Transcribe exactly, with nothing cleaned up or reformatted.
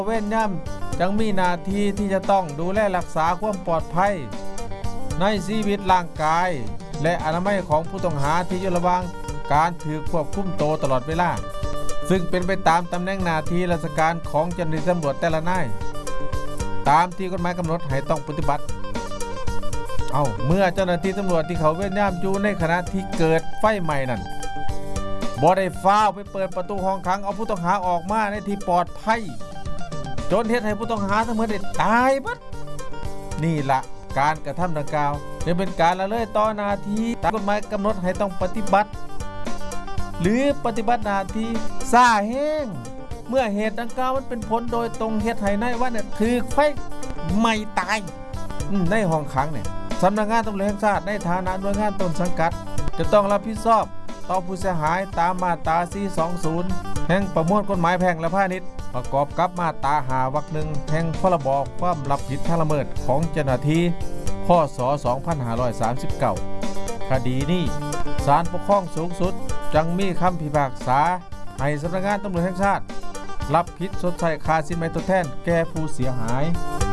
เว้นย่ำจังมีหน้าที่ที่จะต้องดูแลรักษาความปลอดภัยในชีวิตร่างกายและอนามัยของผู้ต้องหาที่อยู่ระหว่างการถือควบคุมตัวตลอดเวลาซึ่งเป็นไปตามตำแหน่งหน้าที่ราชการของเจ้าหน้าที่ตำรวจแต่ละนายตามที่กฎหมายกำหนดให้ต้องปฏิบัติเอาเมื่อเจ้าหน้าที่ตำรวจที่เขาเว้นย่ำอยู่ในขณะที่เกิดไฟไหม้นั่นบ่ได้ฟ้าวไปเปิดประตูห้องขังเอาผู้ต้องหาออกมาในที่ปลอดภัยจนเฮ็ดให้ผู้ต้องหาทั้งหมดได้ตายบัดนี่ละการกระทำดังกล่าวจะเป็นการละเลยต่อหน้าที่ตามกฎหมายกำหนดให้ต้องปฏิบัติหรือปฏิบัติหน้าที่ซ่าแห้งเมื่อเหตุดังกล่าวมันเป็นผลโดยตรงเฮ็ดให้นายว่าเนี่ยถือไฟไม่ตายในห้องขังเนี่ยสำนักงานตำรวจแห่งชาติในฐานะหน่วยงานต้นสังกัดจะต้องรับผิดชอบต่อผู้เสียหายตามมาตราสี่สองศูนย์แห่งประมวลกฎหมายแพ่งและพาณิชย์ประกอบกับมาตราหาวรรคหนึ่งแห่งพรบความรับผิดทางละเมิดของเจ้าหน้าที่พ.ศ. สองพันห้าร้อยสามสิบเก้าคดีนี้ศาลปกครองสูงสุดจังมีคำพิพากษาให้สำนักงานตำรวจแห่งชาติรับผิดชดใช้ค่าสินไหมทดแทนแก่ผู้เสียหาย